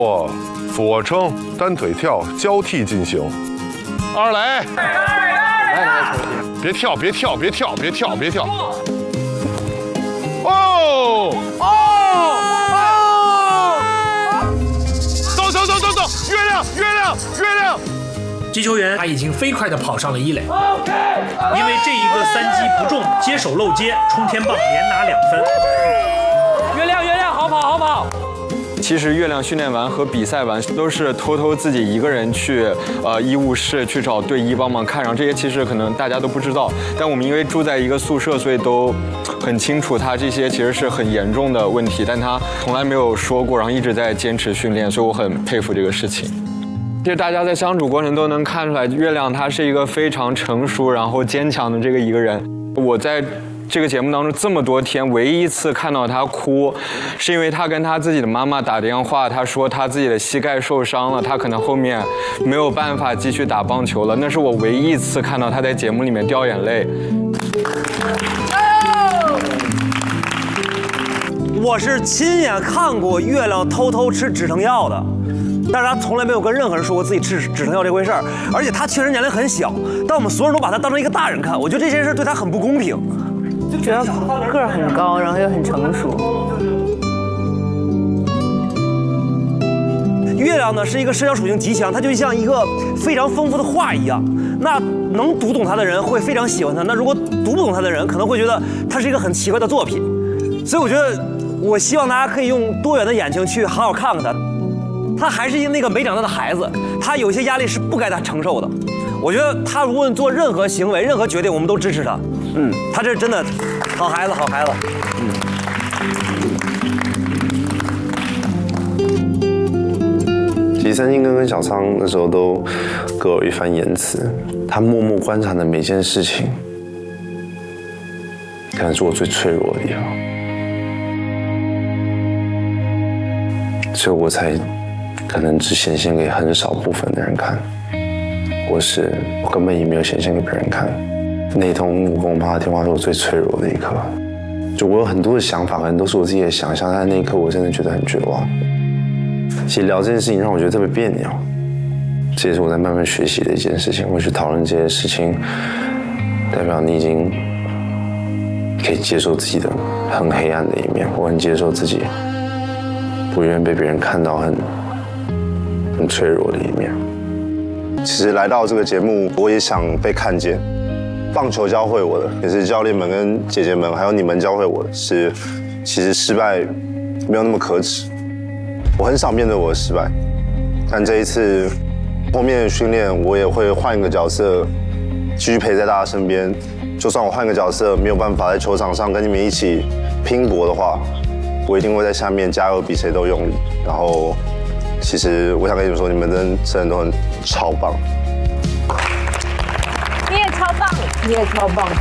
俯卧撑、单腿跳交替进行。二垒，来，别跳！哦！走！月亮！ 击球员他已经飞快地跑上了一垒，因为这一个三击不中，接手漏接，冲天棒连拿2分。 月亮，好跑！ 其实月亮训练完和比赛完都是偷偷自己一个人去医务室去找队医帮忙看，然后这些其实可能大家都不知道，但我们因为住在一个宿舍，所以都很清楚他这些其实是很严重的问题，但他从来没有说过，然后一直在坚持训练，所以我很佩服这个事情。其实大家在相处过程都能看出来，月亮他是一个非常成熟然后坚强的这个一个人。我在这个节目当中这么多天，唯一一次看到他哭，是因为他跟他自己的妈妈打电话，他说他自己的膝盖受伤了，他可能后面没有办法继续打棒球了。那是我唯一一次看到他在节目里面掉眼泪。 我是亲眼看过月亮偷偷吃止疼药的，但是他从来没有跟任何人说过自己吃止疼药这回事儿，而且他确实年龄很小，但我们所有人都把他当成一个大人看，我觉得这件事对他很不公平。 主要个儿很高，然后又很成熟。 月亮呢是一个社交属性极强，它就像一个非常丰富的画一样。那能读懂它的人会非常喜欢它，那如果读不懂它的人可能会觉得它是一个很奇怪的作品。所以我觉得，我希望大家可以用多元的眼睛去好好看看它。他还是那个没长大的孩子，他有些压力是不该他承受的。我觉得他无论做任何行为、任何决定，我们都支持他。他这是真的好孩子，好孩子。 其实三金哥跟小仓那时候都各有一番言辞，他默默观察的每件事情，可能是我最脆弱的地方，所以我才可能只显现给很少部分的人看，我根本也没有显现给别人看。那通我跟我妈的电话是我最脆弱的一刻，就我有很多的想法，可能都是我自己的想象，但那一刻我真的觉得很绝望。其实聊这件事情让我觉得特别别扭，这也是我在慢慢学习的一件事情。我去讨论这些事情，代表你已经可以接受自己的很黑暗的一面，我很接受自己不愿意被别人看到很脆弱的一面。其实来到这个节目，我也想被看见。棒球教会我的，也是教练们跟姐姐们还有你们教会我的，是其实失败没有那么可耻。我很少面对我的失败，但这一次后面的训练，我也会换一个角色，继续陪在大家身边。就算我换个角色，没有办法在球场上跟你们一起拼搏的话，我一定会在下面加油，比谁都用力。然后，其实我想跟你们说，你们真的都很超棒。 你也超棒，你也超棒。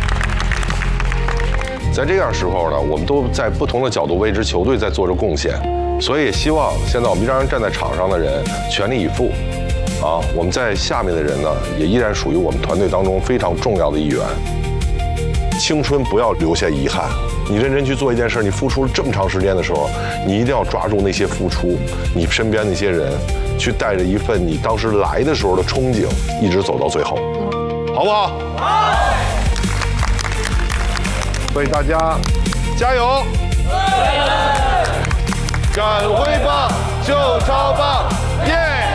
在这样时候呢，我们都在不同的角度为支球队在做着贡献，所以也希望现在我们依然站在场上的人全力以赴，我们在下面的人呢，也依然属于我们团队当中非常重要的一员。青春不要留下遗憾，你认真去做一件事，你付出了这么长时间的时候，你一定要抓住那些付出，你身边那些人，去带着一份你当时来的时候的憧憬，一直走到最后，好不好？好。所以大家加油！敢挥棒就超棒，耶！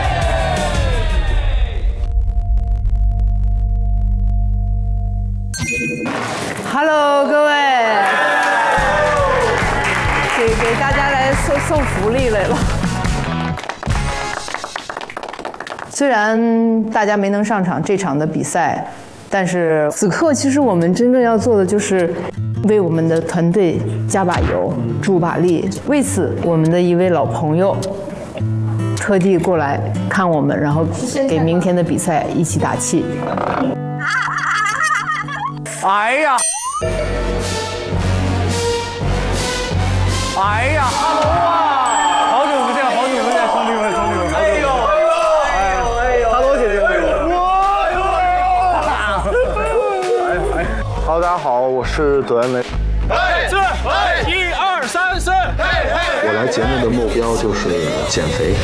Hello， 各位，给大家来送福利来了。虽然大家没能上场这场的比赛，但是此刻其实我们真正要做的就是为我们的团队加把油、助把力。为此，我们的一位老朋友特地过来看我们，然后给明天的比赛一起打气。 哎呀！哎呀，哈喽啊！好久不见，好久不见，兄弟们，兄弟们！哎呦，哎呦，哈喽姐姐， Hello， 大家好，我是左元雷。 1、2、3、4， 我来节目的目标就是减肥。